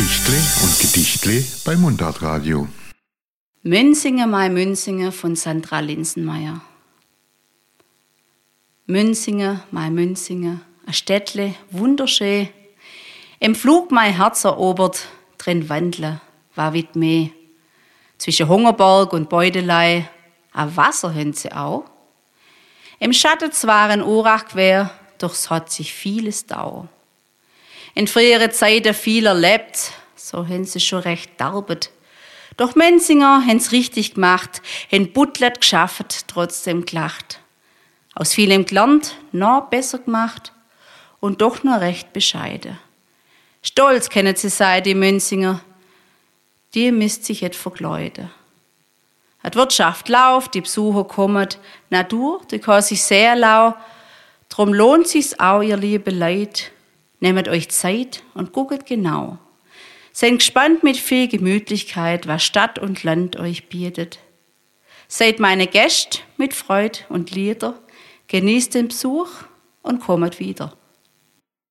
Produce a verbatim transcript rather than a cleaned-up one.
Geschichtle und Gedichtle bei Mundartradio. Münsinge, mein Münsinge von Sandra Linsenmeier. Münsinge, mein Münsinge, ein Städtle, wunderschön. Im Flug mein Herz erobert, drin wandle, war wit meh. Zwischen Hungerberg und Beutelei, a Wasser hin sie auch. Im Schatten zwar ein Urach quer, doch es hat sich vieles dau. In frühere Zeiten viel erlebt, so hen sie schon recht darbet. Doch Münzinger hen's richtig gemacht, hen Buttlet geschafft, trotzdem gelacht. Aus vielem gelernt, noch besser gemacht und doch noch recht bescheiden. Stolz kennen sie sei, die Münzinger, die misst sich et verkleiden. Die Wirtschaft läuft, die Besucher kommen, Natur, die kann sich sehr lau, drum lohnt sich's auch, ihr liebe Leid. Nehmt euch Zeit und guckt genau. Seid gespannt mit viel Gemütlichkeit, was Stadt und Land euch bietet. Seid meine Gäste mit Freud und Lieder, genießt den Besuch und kommt wieder.